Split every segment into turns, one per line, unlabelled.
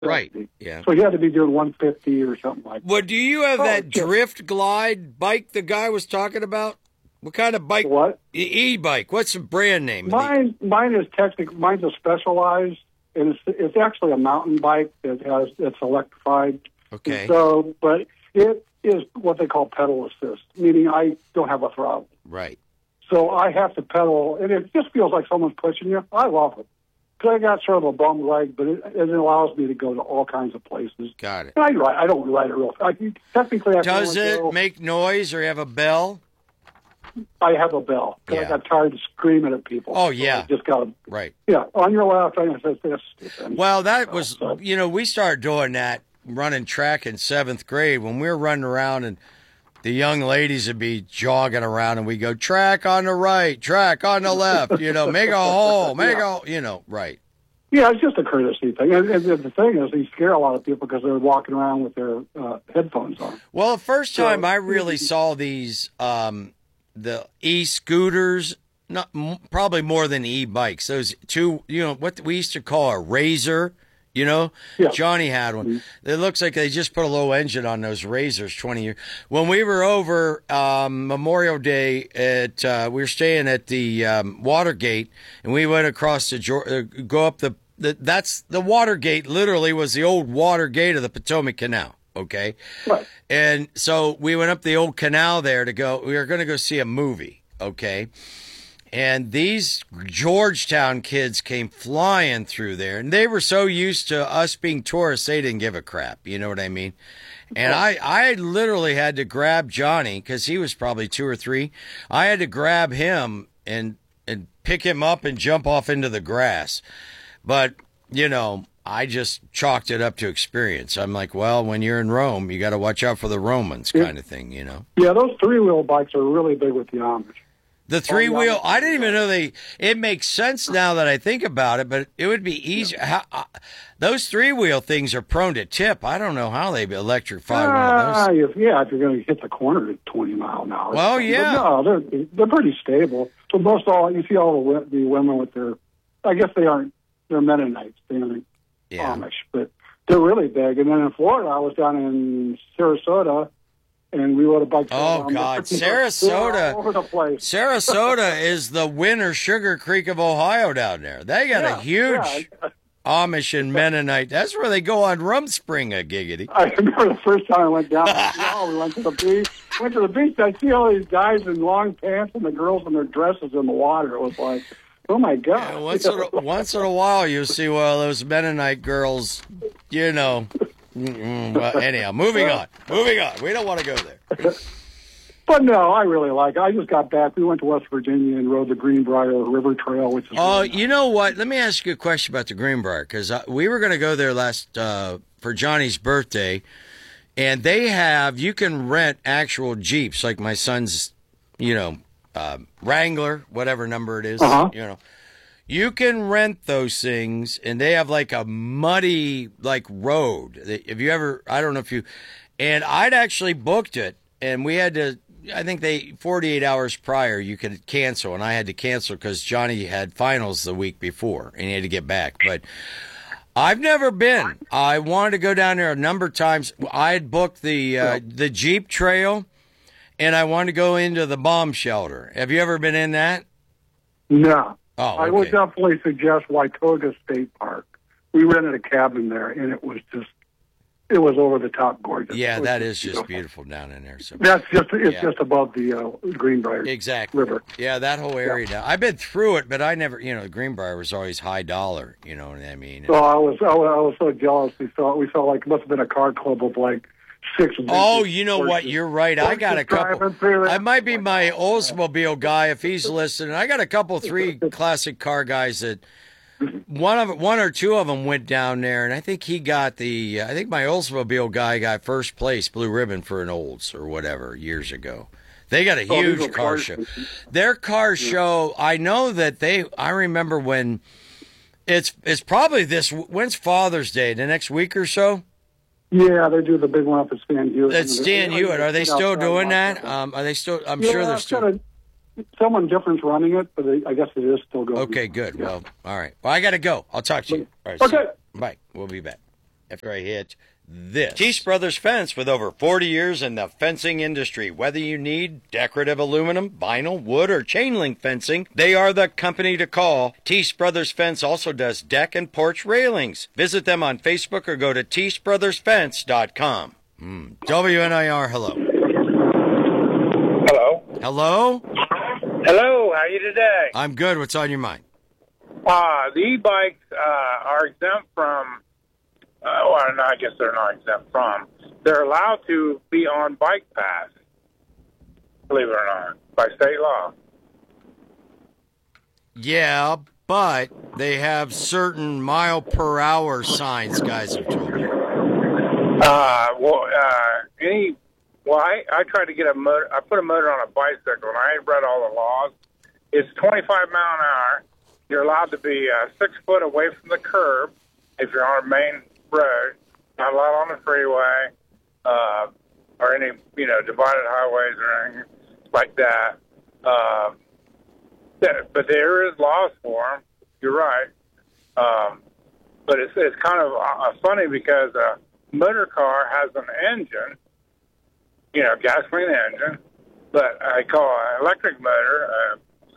Right. Yeah.
So he had to be doing 150 or something like that.
Well, do you have that Drift Glide bike the guy was talking about? What kind of bike?
What?
E-bike. What's the brand name?
Mine is mine's a Specialized, and it's actually a mountain bike that it's electrified.
Okay.
So, but it is what they call pedal assist, meaning I don't have a throttle.
Right.
So I have to pedal, and it just feels like someone's pushing you. I love it. Because I got sort of a bum leg, but it allows me to go to all kinds of places.
Got it.
And I don't ride it real fast. Technically,
does it make noise or have a bell?
I have a bell. Because I got tired of screaming at people.
Oh, yeah.
So I just got to...
Right.
Yeah, on your left, I said this.
Well, that was, we started doing that, running track in 7th grade when we were running around and the young ladies would be jogging around and we go, track on the right, track on the left, make a hole, right.
Yeah, it's just a courtesy thing. And the thing is, they scare a lot of people because they're walking around with their headphones on.
Well, the first time I really saw these, the e-scooters, probably more than e-bikes, those two, what we used to call a Razor. Yeah. Johnny had one. Mm-hmm. It looks like they just put a low engine on those Razors 20 years. When we were over Memorial Day we were staying at the Watergate, and we went across go up that's the Watergate. Literally was the old Watergate of the Potomac Canal. Okay,
right.
And so we went up the old canal there we were going to go see a movie. Okay. And these Georgetown kids came flying through there, and they were so used to us being tourists, they didn't give a crap. You know what I mean? And I literally had to grab Johnny because he was probably 2 or 3. I had to grab him and pick him up and jump off into the grass. But, I just chalked it up to experience. I'm like, well, when you're in Rome, you got to watch out for the Romans kind of thing,
Yeah, those 3-wheel bikes are really big with the Amish.
The 3-wheel, I didn't even know it makes sense now that I think about it, but it would be easy. Those 3-wheel things are prone to tip. I don't know how they electrify one of those.
If you're going to hit the corner at 20 miles an hour.
Well, yeah.
But no, they're pretty stable. So you see all the women with their, I guess they're Mennonites, they aren't Amish, but they're really big. And then in Florida, I was down in Sarasota, and we rode a bike.
Oh, God. Sarasota.
All over the place.
Sarasota is the Winter Sugar Creek of Ohio down there. They got a huge Amish and Mennonite. That's where they go on Rumspringa, giggity.
I remember the first time I went down. We went to the beach. I see all these guys in long pants and the girls in their dresses in the water. It was like, oh, my God.
Yeah, once in a while, you'll see one of those Mennonite girls, Well, anyhow, moving on. We don't want to go there.
But no, I really like it. I just got back. We went to West Virginia and rode the Greenbrier River Trail, which is
really nice. You know what? Let me ask you a question about the Greenbrier, because we were going to go there for Johnny's birthday, and you can rent actual Jeeps, like my son's, Wrangler, whatever number it is, You can rent those things, and they have like a muddy road. If you ever, I don't know if you, and I'd actually booked it, and we had to. I think 48 hours prior you could cancel, and I had to cancel because Johnny had finals the week before, and he had to get back. But I've never been. I wanted to go down there a number of times. I had booked the Jeep Trail, and I wanted to go into the bomb shelter. Have you ever been in that?
No.
Oh, okay.
I would definitely suggest Watoga State Park. We rented a cabin there, and it was over the top gorgeous.
Yeah, that is just beautiful down in there. So
it's just above the Greenbrier River.
Yeah, that whole area. Now, I've been through it, but I never. The Greenbrier was always high dollar. You know what I mean?
So I was so jealous. We felt like it must have been a car club of like 6.
Oh, you know what? You're right. I got a couple. I might be my Oldsmobile guy if he's listening. I got a couple, 3 classic car guys that one or two of them went down there, and I think he got I think my Oldsmobile guy got first place, blue ribbon for an Olds or whatever years ago. They got a huge car show. Their car show, I know that I remember when it's probably when's Father's Day? The next week or so?
Yeah, they do the big one up at Stan Hewitt.
It's Stan Hewitt. Are they still doing that? Are they still? I'm sure they're still.
Someone different's running it, but I guess it is still going.
Okay, good. Yeah. Well, all right. Well, I got to go. I'll talk to you. All right,
okay.
Bye. We'll be back. after I hit this. Teese Brothers Fence, with over 40 years in the fencing industry. Whether you need decorative aluminum, vinyl, wood, or chain link fencing, they are the company to call. Teese Brothers Fence also does deck and porch railings. Visit them on Facebook or go to TeeseBrothersFence.com. WNIR, hello.
Hello.
Hello?
Hello, how are you today?
I'm good. What's on your mind?
The e-bikes are exempt from, well, no, I guess they're not exempt from. They're allowed to be on bike paths, believe it or not, by state law.
Yeah, but they have certain mile per hour signs, guys have told me.
I tried to get a motor. I put a motor on a bicycle, and I read all the laws. It's 25 mile an hour. You're allowed to be 6 foot away from the curb if you're on a main road. Not allowed on the freeway or any divided highways or anything like that. But there is laws for them. You're right. But it's kind of funny because a motor car has an engine, gasoline engine, but I call an electric motor,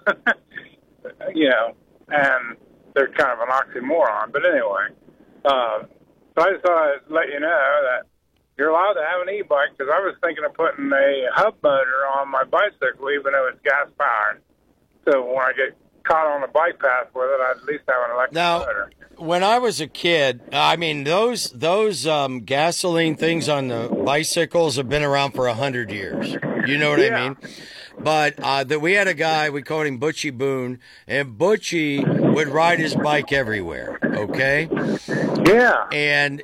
and they're kind of an oxymoron. But anyway, so I just thought I'd let you know that you're allowed to have an e-bike, because I was thinking of putting a hub motor on my bicycle, even though it's gas-powered. So when I get caught on a bike path with it, I'd at least have an electric motor.
When I was a kid, I mean, those gasoline things on the bicycles have been around for 100 years. You know what I mean? But we had a guy, we called him Butchie Boone, and Butchie would ride his bike everywhere, okay?
Yeah.
And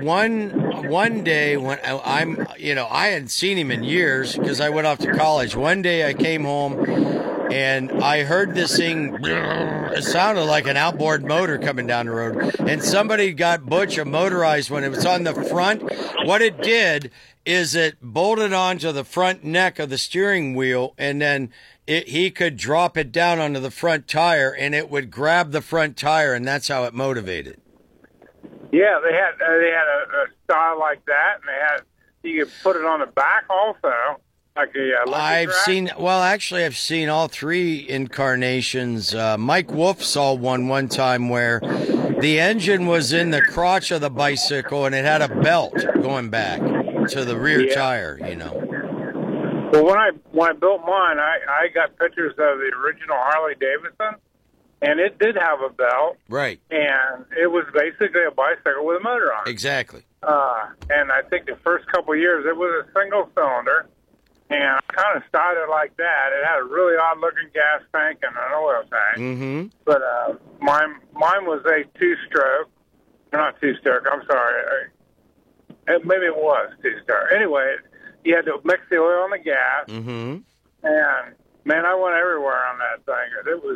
one day when I hadn't seen him in years because I went off to college. One day I came home and I heard this thing. It sounded like an outboard motor coming down the road. And somebody got Butch a motorized one. It was on the front. What it did is it bolted onto the front neck of the steering wheel, and then he could drop it down onto the front tire, and it would grab the front tire, and that's how it motivated.
Yeah, they had a style like that, and you could put it on the back also, like
I've seen all three incarnations. Mike Wolf saw one time where the engine was in the crotch of the bicycle, and it had a belt going back to the rear tire,
Well, when I built mine, I got pictures of the original Harley Davidson, and it did have a belt.
Right.
And it was basically a bicycle with a motor on it.
Exactly.
And I think the first couple of years, it was a single cylinder, and I kind of started like that. It had a really odd-looking gas tank and an oil tank.
Mm-hmm.
But mine was a two-stroke. Not two-stroke, I'm sorry. Maybe it was two-stroke. Anyway, you had to mix the oil and the gas.
Mm-hmm.
And, man, I went everywhere on that thing.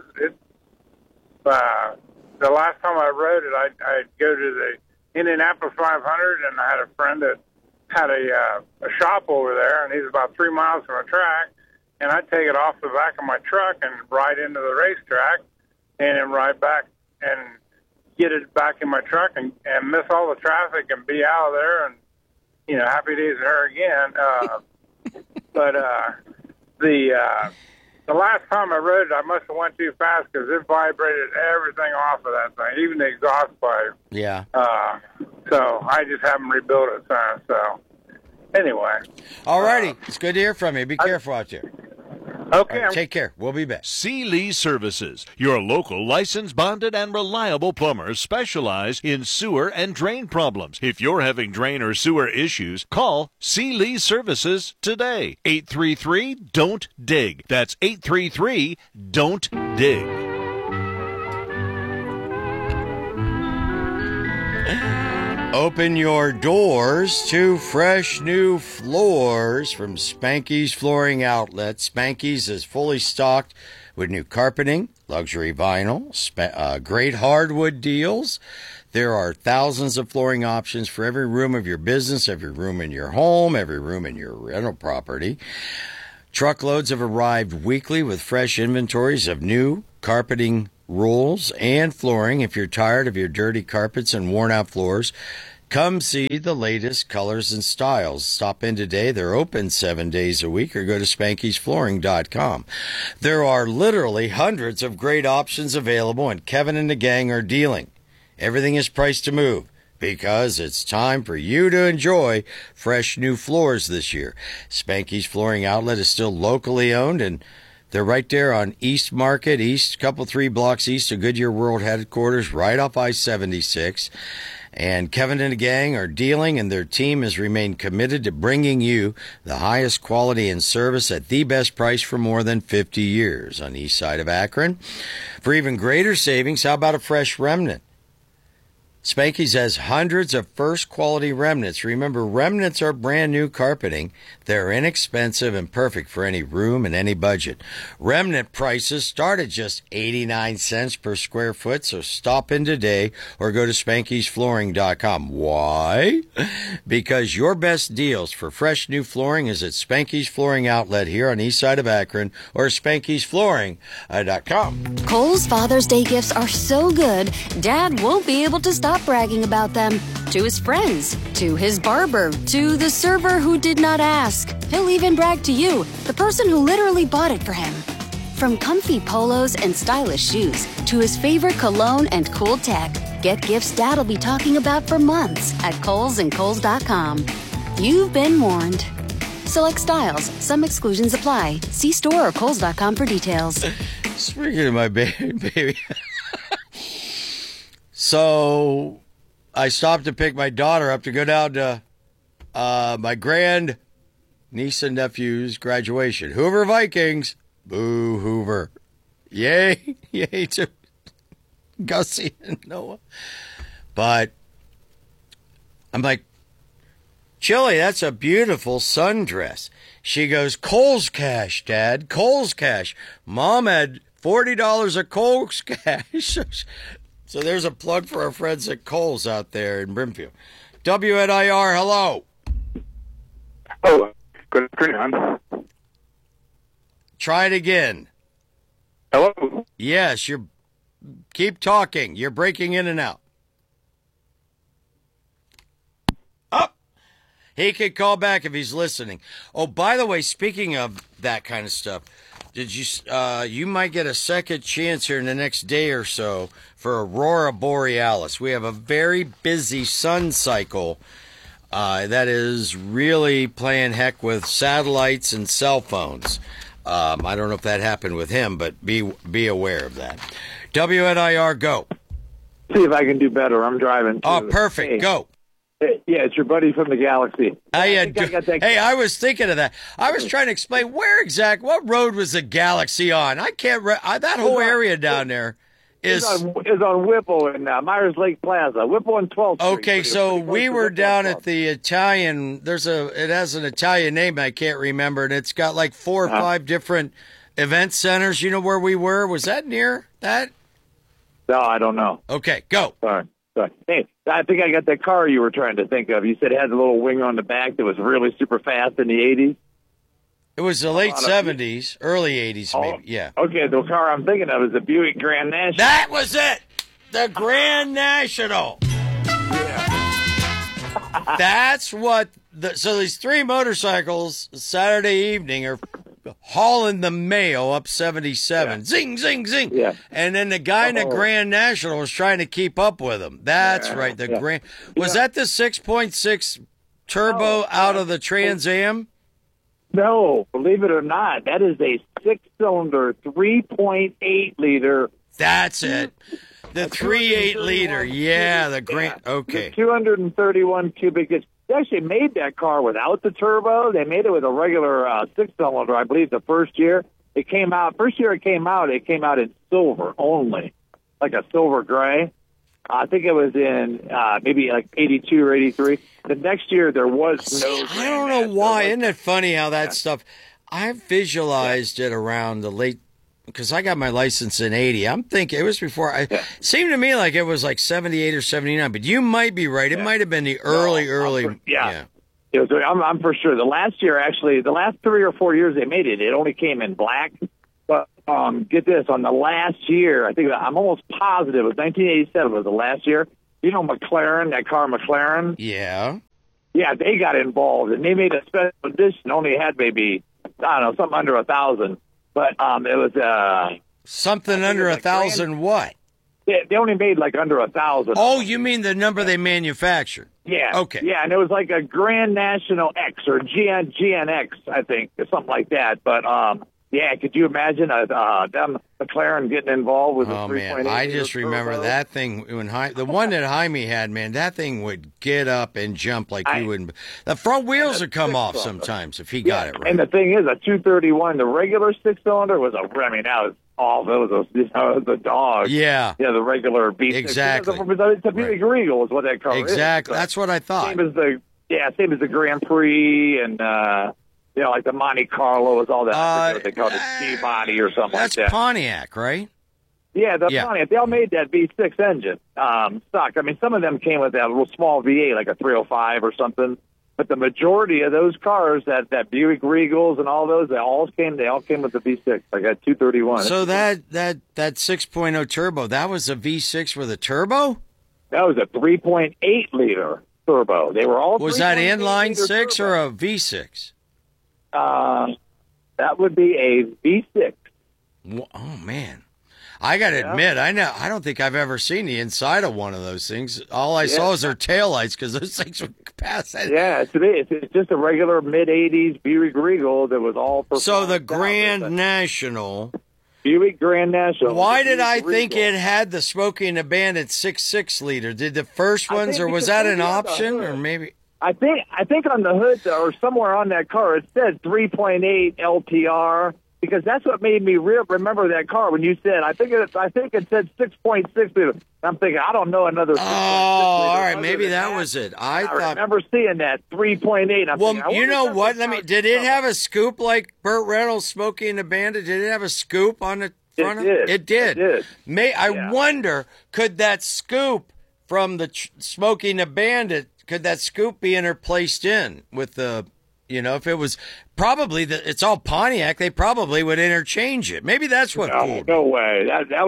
The last time I rode it, I'd go to the Indianapolis 500, and I had a friend that had a shop over there, and he's about 3 miles from a track, and I'd take it off the back of my truck and ride into the racetrack, and then ride back and get it back in my truck and miss all the traffic and be out of there, and, happy days are again. But the last time I rode it, I must have went too fast because it vibrated everything off of that thing, even the exhaust pipe.
Yeah.
So I just haven't rebuilt it since. So anyway.
All righty. It's good to hear from you. Be careful out there.
Okay.
Right, take care. We'll be back.
C. Lee Services, your local licensed, bonded, and reliable plumbers, specialize in sewer and drain problems. If you're having drain or sewer issues, call C. Lee Services today. 833-DON'T-DIG. That's 833-DON'T-DIG.
Open your doors to fresh new floors from Spanky's Flooring Outlet. Spanky's is fully stocked with new carpeting, luxury vinyl, great hardwood deals. There are thousands of flooring options for every room of your business, every room in your home, every room in your rental property. Truckloads have arrived weekly with fresh inventories of new carpeting rolls and flooring. If you're tired of your dirty carpets and worn-out floors, Come see the latest colors and styles. Stop in today. They're open 7 days a week, or go to Spanky'sFlooring.com. There are literally hundreds of great options available, and Kevin and the gang are dealing. Everything is priced to move, because it's time for you to enjoy fresh new floors this year. Spanky's Flooring Outlet is still locally owned, and they're right there on East Market, couple 3 blocks east of Goodyear World Headquarters, right off I-76. And Kevin and the gang are dealing, and their team has remained committed to bringing you the highest quality and service at the best price for more than 50 years on the east side of Akron. For even greater savings, how about a fresh remnant? Spanky's has hundreds of first-quality remnants. Remember, remnants are brand-new carpeting. They're inexpensive and perfect for any room and any budget. Remnant prices start at just 89 cents per square foot, so stop in today or go to Spanky'sFlooring.com. Why? Because your best deals for fresh new flooring is at Spanky's Flooring Outlet here on the east side of Akron, or Spanky'sFlooring.com.
Kohl's Father's Day gifts are so good, Dad won't be able to stop bragging about them. To his friends, to his barber, to the server who did not ask. He'll even brag to you, the person who literally bought it for him. From comfy polos and stylish shoes to his favorite cologne and cool tech, get gifts Dad'll be talking about for months at Kohl's and Kohl's.com. You've been warned. Select styles. Some exclusions apply. See store or Kohl's.com for details.
Speaking of my baby. So I stopped to pick my daughter up to go down to my grand niece and nephew's graduation. Hoover Vikings. Boo, Hoover. Yay. Yay to Gussie and Noah. But I'm like, Chili, that's a beautiful sundress. She goes, Kohl's Cash, Dad. Kohl's Cash. Mom had $40 of Kohl's Cash. So there's a plug for our friends at Kohl's out there in Brimfield. WNIR, hello.
Oh, good afternoon.
Try it again.
Hello?
Yes, keep talking. You're breaking in and out. Up. He could call back if he's listening. Oh, by the way, speaking of that kind of stuff, you might get a second chance here in the next day or so for Aurora Borealis. We have a very busy sun cycle that is really playing heck with satellites and cell phones. I don't know if that happened with him, but be aware of that. WNIR, go.
See if I can do better. I'm driving.
Oh, perfect.
Hey.
Go.
Yeah, it's your buddy from the Galaxy.
I was thinking of that. I was trying to explain what road was the Galaxy on? I can't. That whole area down there is
on Whipple and Myers Lake Plaza. Whipple and 12th Street.
Okay, so we were down at the Italian. It has an Italian name I can't remember, and it's got like 4 or 5 different event centers. You know where we were? Was that near that?
No, I don't know.
Okay, go.
Sorry. Hey, I think I got that car you were trying to think of. You said it had a little wing on the back that was really super fast in the 80s.
It was the late 70s, early 80s, maybe. Yeah.
Okay, the car I'm thinking of is the Buick Grand National.
That was it! The Grand National!
Yeah.
That's what... So these 3 motorcycles Saturday evening are hauling the mail up 77. Yeah. Zing, zing, zing.
Yeah.
And then the guy in the Grand National was trying to keep up with them. That's right. Grand... Was that the 6.6 turbo out of the Trans Am?
No, believe it or not, that is a 6-cylinder, 3.8 liter.
That's it. The 3.8 liter. Yeah, the Grand. Okay.
231 cubic inch. They actually made that car without the turbo. They made it with a regular 6-cylinder, I believe, the first year. First year it came out in silver only, like a silver gray. I think it was in maybe like 82 or 83. The next year there was no.
I don't know why. Isn't it funny how that stuff? I visualized it around the late, because I got my license in 80. I'm thinking it was before. It seemed to me like it was like 78 or 79, but you might be right. It might have been the early.
Yeah. It was, I'm for sure. The last 3 or 4 years they made it, it only came in black. But get this, on the last year, I think I'm almost positive it was 1987 was the last year. you know McLaren, that car McLaren?
Yeah.
Yeah, they got involved, and they made a special edition. Only had maybe, I don't know, something under 1,000. But it was...
something under 1,000 what?
They only made like under 1,000.
Oh, you mean the number they manufactured?
Yeah.
Okay.
Yeah, and it was like a Grand National X or GNX, I think, or something like that. But yeah, could you imagine them McLaren getting involved with the 3.8?
Man, I just remember that thing when the one that Jaime had, man, that thing would get up and jump like you wouldn't. The front wheels would come off sometimes if he got it right.
And the thing is, a 231, the regular 6-cylinder was that was all those, the dog.
Yeah.
Yeah, the regular V6.
Exactly.
It's a Buick Regal is what that car is.
Exactly. That's what I thought.
Same as the Grand Prix and, like the Monte Carlo is all that. I forget what they call it, Peabody or something like that.
That's Pontiac, right?
Yeah, Pontiac. They all made that V6 engine stock. I mean, some of them came with that little small V8, like a 305 or something. But the majority of those cars, that Buick Regals and all those, they all came with the V6. I got 231.
So that 6.0 turbo, that was a V6 with a turbo?
That was a 3.8 liter turbo. They were all.
Was that inline six or a V6?
That would be a V6.
Oh man. I got to admit, I don't think I've ever seen the inside of one of those things. All I saw was their taillights because those things would pass that.
Yeah, it's just a regular mid-'80s Buick Regal that was all for.
So the Grand National.
Buick Grand National.
Why did I think it had the Smokey and the Bandit 6.6 liter? Did the first ones, or was that an option, or maybe?
I think on the hood or somewhere on that car it said 3.8 LTR. Because that's what made me remember that car when you said, I think it said 6.6 liter. I'm thinking, I don't know another 6.6 liter.
All right, maybe that was it. I
remember seeing that 3.8.
Well, you know what? Did it have a scoop like Burt Reynolds' Smokey and the Bandit? Did it have a scoop on the front of it? It did. I wonder, could that scoop from the Smokey and the Bandit, could that scoop be interplaced in with the... if it was probably it's all Pontiac, they probably would interchange it. Maybe that's what.
No way.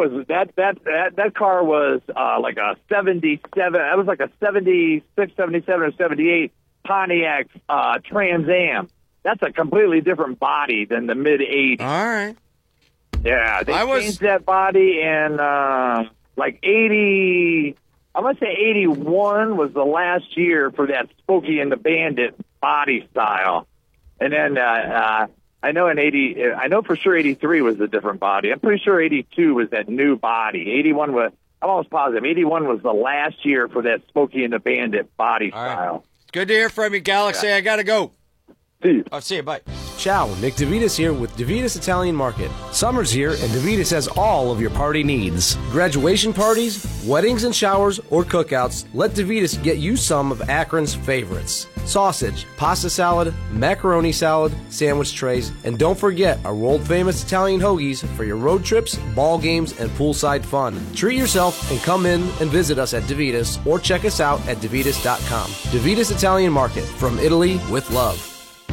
That car was like a 77. That was like a 76, 77, or 78 Pontiac Trans Am. That's a completely different body than the mid '80s.
All right.
Yeah, they changed that body in like 80. I must say 81 was the last year for that Smokey and the Bandit body style. And then I know for sure 83 was a different body. I'm pretty sure 82 was that new body. 81 was, I'm almost positive, 81 was the last year for that Smokey and the Bandit body style.
Right. Good to hear from you, Galaxy. Yeah. I got to go.
See you.
I'll see you. Bye.
Ciao, Nick DeVitas here with DeVitas Italian Market. Summer's here and DeVitas has all of your party needs. Graduation parties, weddings and showers, or cookouts, let DeVitas get you some of Akron's favorites. Sausage, pasta salad, macaroni salad, sandwich trays, and don't forget our world-famous Italian hoagies for your road trips, ball games, and poolside fun. Treat yourself and come in and visit us at DeVitas or check us out at DeVitas.com. DeVitas Italian Market, from Italy with love.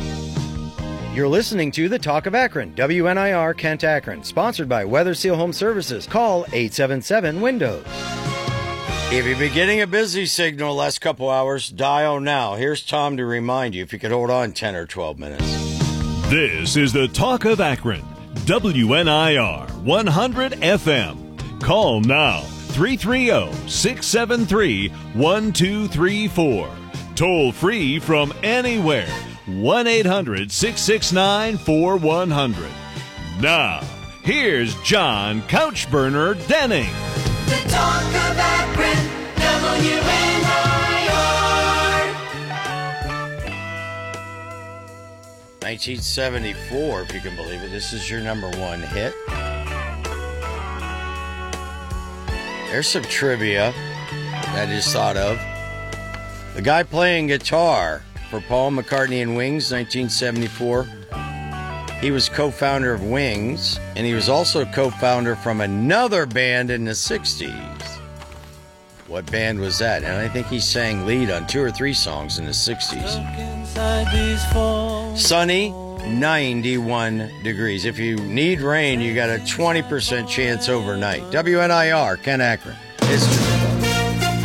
You're listening to The Talk of Akron, WNIR Kent Akron, sponsored by Weather Seal Home Services. Call 877-WINDOWS.
If you've been getting a busy signal the last couple hours, dial now. Here's Tom to remind you if you could hold on 10 or 12 minutes.
This is The Talk of Akron, WNIR 100 FM. Call now, 330-673-1234. Toll free from anywhere. 1-800-669-4100. Now, here's John Couchburner Denning.
The Talk of Akron, WNIR.
1974, if you can believe it. This is your number one hit. There's some trivia I just thought of. The guy playing guitar for Paul McCartney and Wings, 1974. He was co-founder of Wings, and he was also co-founder from another band in the 60s. What band was that? And I think he sang lead on 2 or 3 songs in the 60s. Sunny, 91 degrees. If you need rain, you got a 20% chance overnight. WNIR, Ken Akron. History.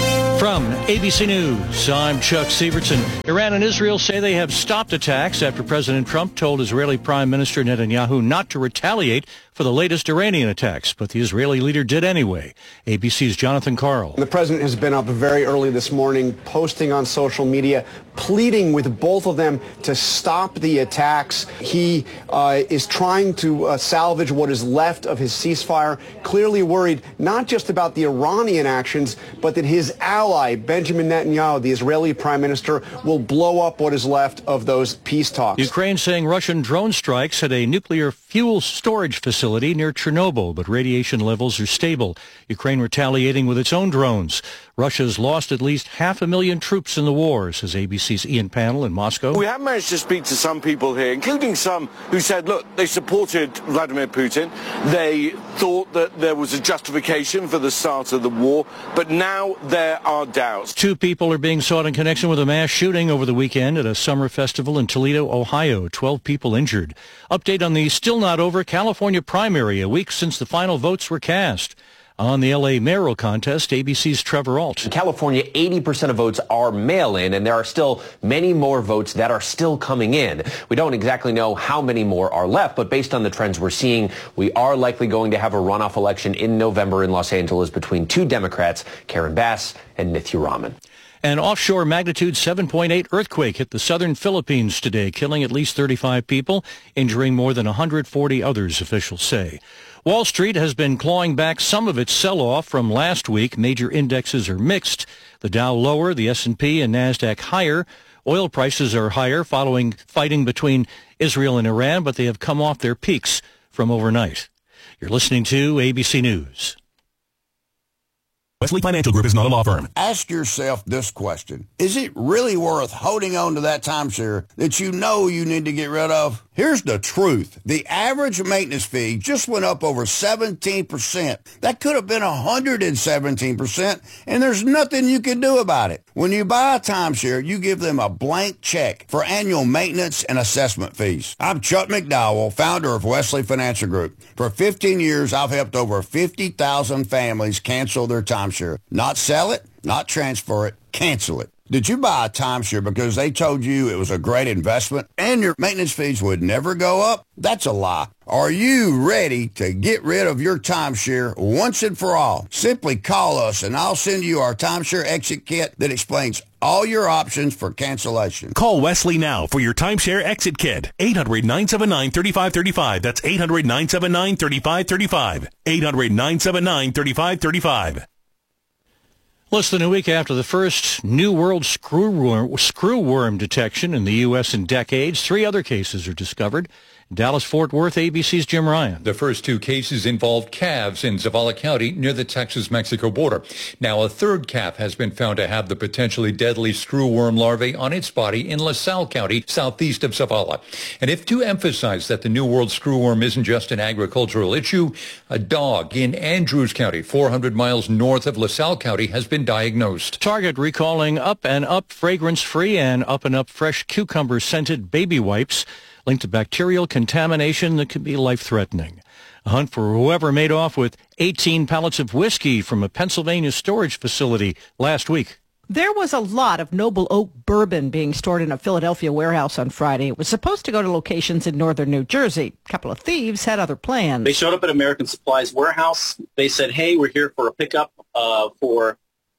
From ABC News, I'm Chuck Sievertson. Iran and Israel say they have stopped attacks after President Trump told Israeli Prime Minister Netanyahu not to retaliate for the latest Iranian attacks, but the Israeli leader did anyway. ABC's Jonathan Karl.
The president has been up very early this morning, posting on social media, pleading with both of them to stop the attacks. He is trying to salvage what is left of his ceasefire, clearly worried not just about the Iranian actions, but that his ally, Benjamin Netanyahu, the Israeli prime minister, will blow up what is left of those peace talks.
Ukraine saying Russian drone strikes at a nuclear fuel storage facility near Chernobyl, but radiation levels are stable. Ukraine retaliating with its own drones. Russia's lost at least 500,000 troops in the war, says ABC's Ian Pannell in Moscow.
We have managed to speak to some people here, including some who said, look, they supported Vladimir Putin. They thought that there was a justification for the start of the war, but now there are doubts.
2 people are being sought in connection with a mass shooting over the weekend at a summer festival in Toledo, Ohio. 12 people injured. Update on the still not over California primary, a week since the final votes were cast. On the L.A. mayoral contest, ABC's Trevor Ault.
In California, 80% of votes are mail-in, and there are still many more votes that are still coming in. We don't exactly know how many more are left, but based on the trends we're seeing, we are likely going to have a runoff election in November in Los Angeles between 2 Democrats, Karen Bass and Nithya Raman.
An offshore magnitude 7.8 earthquake hit the southern Philippines today, killing at least 35 people, injuring more than 140 others, officials say. Wall Street has been clawing back some of its sell-off from last week. Major indexes are mixed. The Dow lower, the S&P and NASDAQ higher. Oil prices are higher following fighting between Israel and Iran, but they have come off their peaks from overnight. You're listening to ABC News.
Wesley Financial Group is not a law firm.
Ask yourself this question. Is it really worth holding on to that timeshare that you know you need to get rid of? Here's the truth. The average maintenance fee just went up over 17%. That could have been 117%, and there's nothing you can do about it. When you buy a timeshare, you give them a blank check for annual maintenance and assessment fees. I'm Chuck McDowell, founder of Wesley Financial Group. For 15 years, I've helped over 50,000 families cancel their timeshare. Not sell it, not transfer it, cancel it. Did you buy a timeshare because they told you it was a great investment and your maintenance fees would never go up? That's a lie. Are you ready to get rid of your timeshare once and for all? Simply call us and I'll send you our timeshare exit kit that explains all your options for cancellation.
Call Wesley now for your timeshare exit kit. 800-979-3535. That's 800-979-3535. 800-979-3535.
Less than a week after the first New World screwworm detection in the U.S. in decades, 3 other cases are discovered. Dallas-Fort Worth, ABC's Jim Ryan.
The first 2 cases involved calves in Zavala County near the Texas-Mexico border. Now a third calf has been found to have the potentially deadly screwworm larvae on its body in LaSalle County, southeast of Zavala. And if to emphasize that the New World screwworm isn't just an agricultural issue, a dog in Andrews County, 400 miles north of LaSalle County, has been diagnosed.
Target recalling Up and Up fragrance-free and Up and Up fresh cucumber-scented baby wipes linked to bacterial contamination that could be life-threatening. A hunt for whoever made off with 18 pallets of whiskey from a Pennsylvania storage facility last week.
There was a lot of Noble Oak bourbon being stored in a Philadelphia warehouse on Friday. It was supposed to go to locations in northern New Jersey. A couple of thieves had other plans.
They showed up at American Supply's warehouse. They said, hey, we're here for a pickup for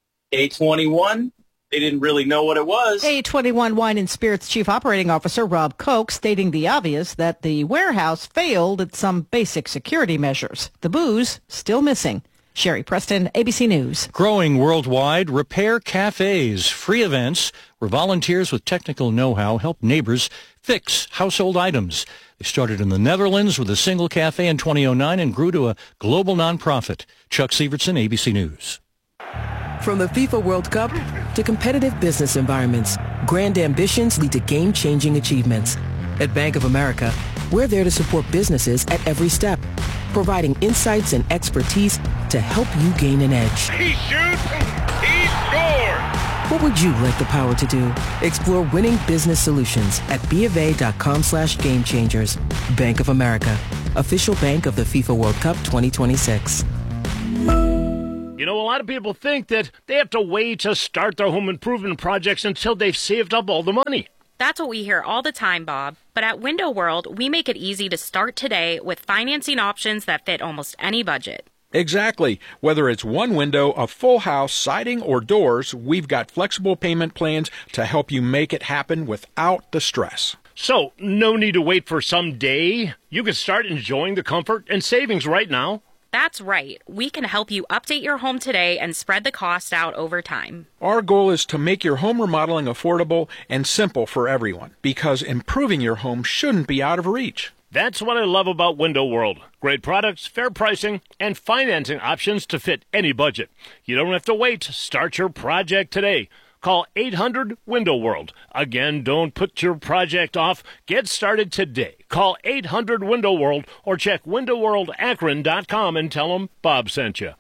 A21. They didn't really know what it was.
A21 Wine and Spirits Chief Operating Officer Rob Koch stating the obvious that the warehouse failed at some basic security measures. The booze still missing. Sherry Preston, ABC News.
Growing worldwide, repair cafes, free events where volunteers with technical know-how help neighbors fix household items. They started in the Netherlands with a single cafe in 2009 and grew to a global nonprofit. Chuck Sievertson, ABC News.
From the FIFA World Cup to competitive business environments, grand ambitions lead to game-changing achievements. At Bank of America, we're there to support businesses at every step, providing insights and expertise to help you gain an edge.
He shoots, he scores!
What would you like the power to do? Explore winning business solutions at BofA.com/gamechangers. Bank of America, official bank of the FIFA World Cup 2026.
You know, a lot of people think that they have to wait to start their home improvement projects until they've saved up all the money.
That's what we hear all the time, Bob. But at Window World, we make it easy to start today with financing options that fit almost any budget.
Exactly. Whether it's one window, a full house, siding, or doors, we've got flexible payment plans to help you make it happen without the stress.
So, no need to wait for some day. You can start enjoying the comfort and savings right now.
That's right. We can help you update your home today and spread the cost out over time.
Our goal is to make your home remodeling affordable and simple for everyone, because improving your home shouldn't be out of reach.
That's what I love about Window World. Great products, fair pricing, and financing options to fit any budget. You don't have to wait. Start your project today. Call 800-WINDOW-WORLD. Again, don't put your project off. Get started today. Call 800-WINDOW-WORLD or check windowworldakron.com and tell them Bob sent you.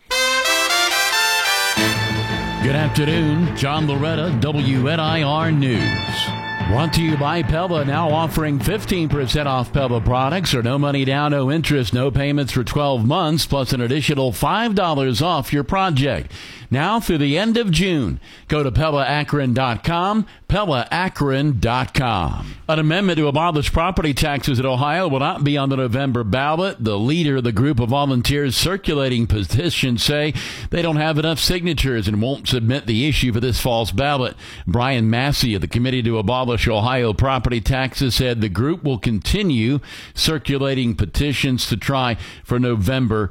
Good afternoon. John Loretta, WNIR News. Brought to you by Pella, now offering 15% off Pella products or no money down, no interest, no payments for 12 months, plus an additional $5 off your project. Now through the end of June. Go to PellaAkron.com, PellaAkron.com. An amendment to abolish property taxes in Ohio will not be on the November ballot. The leader of the group of volunteers circulating petitions say they don't have enough signatures and won't submit the issue for this fall's ballot. Brian Massey of the Committee to Abolish Ohio Property Taxes said the group will continue circulating petitions to try for November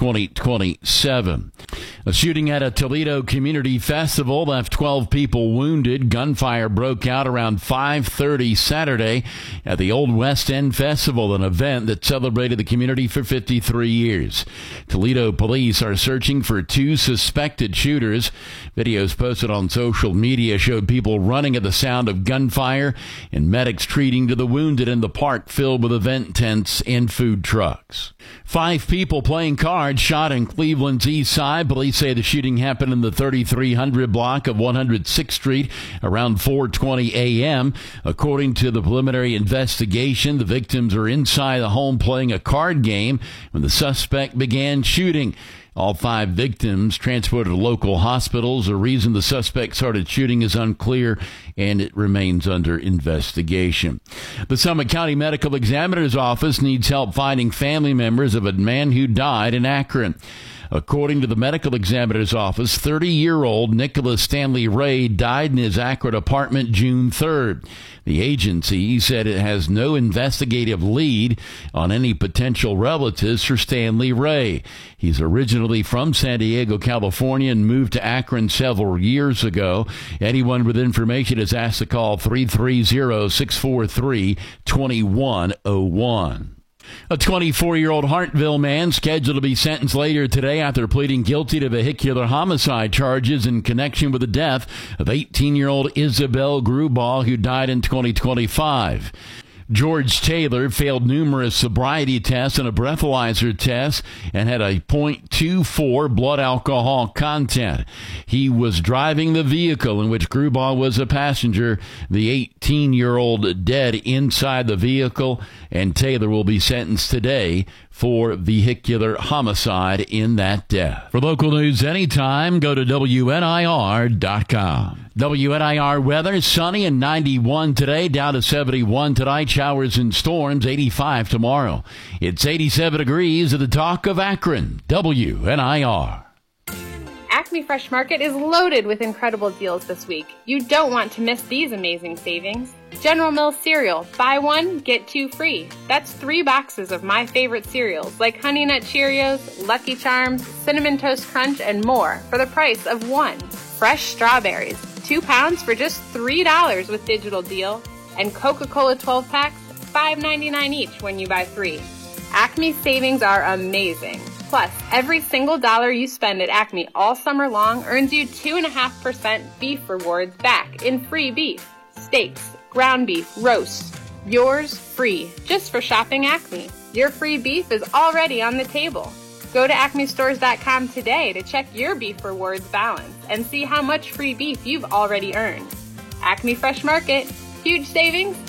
2027. A shooting at a Toledo community festival left 12 people wounded. Gunfire broke out around 5:30 Saturday at the Old West End Festival, an event that celebrated the community for 53 years. Toledo police are searching for 2 suspected shooters. Videos posted on social media showed people running at the sound of gunfire and medics treating to the wounded in the park filled with event tents and food trucks. 5 people playing cards shot in Cleveland's East Side. Police say the shooting happened in the 3300 block of 106th Street around 4:20 a.m. According to the preliminary investigation, the victims were inside the home playing a card game when the suspect began shooting. All 5 victims transported to local hospitals. The reason the suspect started shooting is unclear, and it remains under investigation. The Summit County Medical Examiner's Office needs help finding family members of a man who died in Akron. According to the medical examiner's office, 30-year-old Nicholas Stanley Ray died in his Akron apartment June 3rd. The agency said it has no investigative lead on any potential relatives for Stanley Ray. He's originally from San Diego, California, and moved to Akron several years ago. Anyone with information is asked to call 330-643-2101. A 24-year-old Hartville man scheduled to be sentenced later today after pleading guilty to vehicular homicide charges in connection with the death of 18-year-old Isabel Grubal, who died in 2025. George Taylor failed numerous sobriety tests and a breathalyzer test and had a .24 blood alcohol content. He was driving the vehicle in which Grubal was a passenger. The 18-year-old dead inside the vehicle, and Taylor will be sentenced today for vehicular homicide in that death. For local news anytime, go to WNIR.com. WNIR weather, sunny and 91 today, down to 71 tonight, showers and storms, 85 tomorrow. It's 87 degrees at the Talk of Akron, WNIR.
Acme Fresh Market is loaded with incredible deals this week. You don't want to miss these amazing savings. General Mills cereal, buy 1, get 2 free. That's 3 boxes of my favorite cereals like Honey Nut Cheerios, Lucky Charms, Cinnamon Toast Crunch, and more for the price of 1. Fresh strawberries, 2 pounds for just $3 with digital deal. And Coca-Cola 12 packs, $5.99 each when you buy 3. Acme savings are amazing. Plus, every single dollar you spend at Acme all summer long earns you 2.5% beef rewards back in free beef, steaks, ground beef, roasts. Yours free, just for shopping Acme. Your free beef is already on the table. Go to acmestores.com today to check your beef rewards balance and see how much free beef you've already earned. Acme Fresh Market, huge savings,